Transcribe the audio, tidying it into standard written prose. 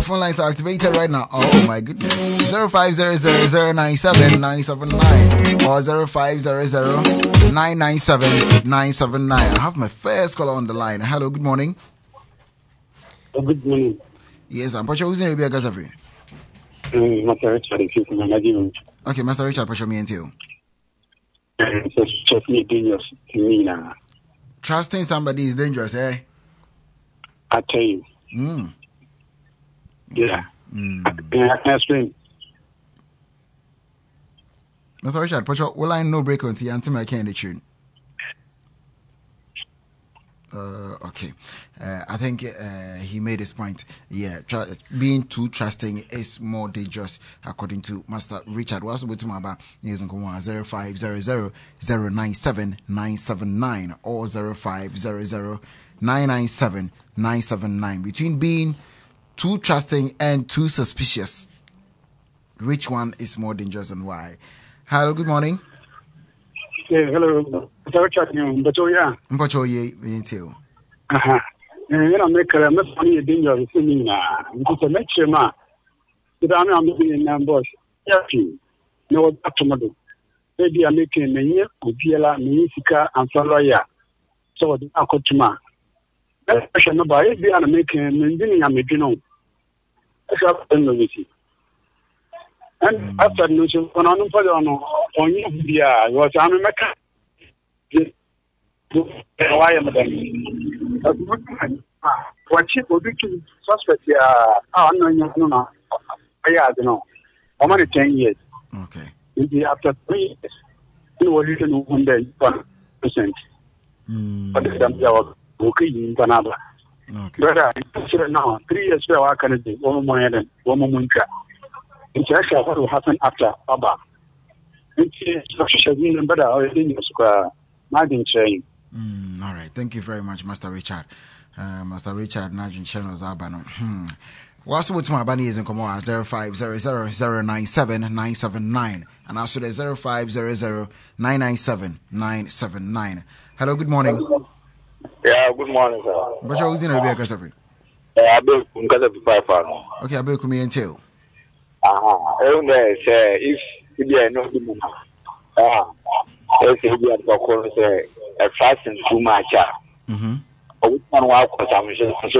phone lines are activated right now. Oh my goodness. 0500097979 or 0500997979. I have my first caller on the line. Hello, good morning. Good morning. Yes, I'm Pacho. Who's in Arabia Gazafri? Master Richard, if you can imagine. Okay, Master Richard, Pacho, me and you. So, just me dangerous to me now. Trusting somebody is dangerous, eh? I tell you. Yeah. I can explain. Mr. Richard, Pacho, will I no break until until I can the tune? Okay. I think he made his point. Yeah, being too trusting is more dangerous, according to Master Richard. What's about to my about 0500097979 or 0500997979. Between being too trusting and too suspicious, which one is more dangerous and why? Hello, good morning. Yeah, hello. Mr. Richard, Mpacho ye too. You know, make a funny dangerous to me now. It's a lecture, ma. The army I'm living in Nambos. No, what to do. Maybe I'm making many Upiela, Minisika, and Saloya. So the Akotuma. That question about it, I'm making Mendini, I'm making on. And after Nution, on India, was I'm a mecca. Why am I? What she would be to suspect, no. I don't know. How many 10 years? Okay. After 3 years, you were little 100%. But the okay in Canada. Okay. But now, 3 years ago, I can do one more than one more. It's actually what will happen after Abba. It's better already. All right. Thank you very much, Master Richard. Master Richard Najin Channels Abano. What's with my bunny is in Comoa 0500097979 and also the 0500997979. Hello, good morning. Yeah, good morning, sir. But you're using a big Casabri. I will come to 5. Okay, I will come in too. If you are not if you are a fasting too much.